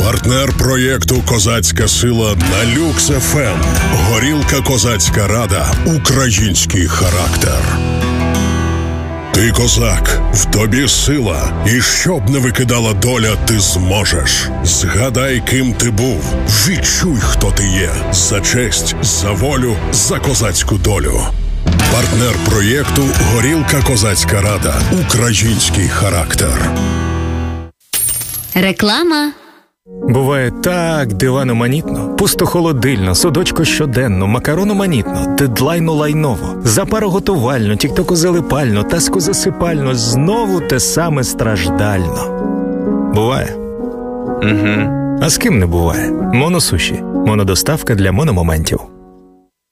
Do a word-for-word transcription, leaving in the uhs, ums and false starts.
Партнер проєкту «Козацька сила» на Люкс еф ем. Горілка «Козацька рада». Український характер. Ти козак, в тобі сила, і щоб не викидала доля, ти зможеш. Згадай, ким ти був, відчуй, хто ти є. За честь, за волю, за козацьку долю. Партнер проєкту «Горілка «Козацька рада». Український характер. Реклама. Буває так диваноманітно, пустохолодильно, судочко щоденно, макарономанітно, дедлайно-лайново, запароготувально, тіктокозалипально, таско-засипально, знову те саме страждально. Буває? Угу. А з ким не буває? Моносуші. Монодоставка для мономоментів.